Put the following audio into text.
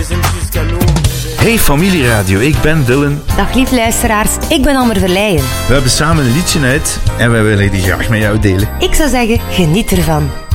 Hey Familieradio, ik ben Dylan. Dag lieve luisteraars, ik ben Amber Verleijen. We hebben samen een liedje uit en wij willen die graag met jou delen. Ik zou zeggen, geniet ervan.